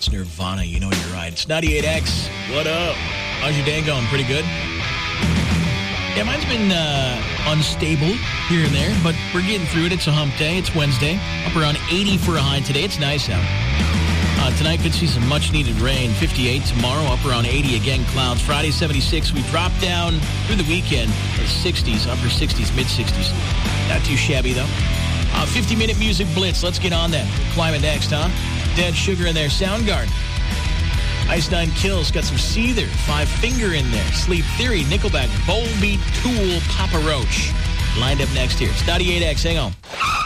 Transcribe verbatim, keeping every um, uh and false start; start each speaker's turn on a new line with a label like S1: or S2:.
S1: It's Nirvana. You know you're right. It's ninety-eight X. What up? How's your day going? Pretty good? Yeah, mine's been uh, unstable here and there, but we're getting through it. It's a hump day. It's Wednesday. Up around eighty for a high today. It's nice out. Uh, tonight could see some much-needed rain. fifty-eight tomorrow, up around eighty again. Clouds. Friday, seventy-six. We drop down through the weekend to sixties, upper sixties, mid-sixties. Not too shabby, though. Uh, fifty-minute music blitz. Let's get on that. Climate next, huh? Dead Sugar in there. Soundgarden. Ice Nine Kills. Got some Seether. Five Finger in there. Sleep Theory. Nickelback. Volbeat. Tool. Papa Roach. Lined up next here. It's ninety-eight X. Hang on.